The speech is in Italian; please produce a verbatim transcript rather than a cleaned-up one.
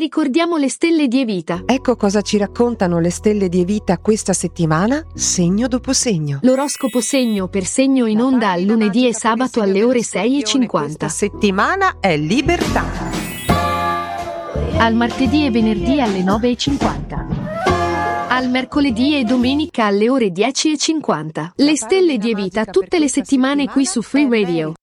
ricordiamo le stelle di Evita. Ecco cosa ci raccontano le stelle di Evita questa settimana, segno dopo segno. L'oroscopo segno per segno in onda al lunedì e sabato alle ore sei e cinquanta. Questa settimana è libertà. Al martedì e venerdì alle nove e cinquanta. Al mercoledì e domenica alle ore dieci e cinquanta. Le stelle di Evita tutte le settimane qui su Free Radio.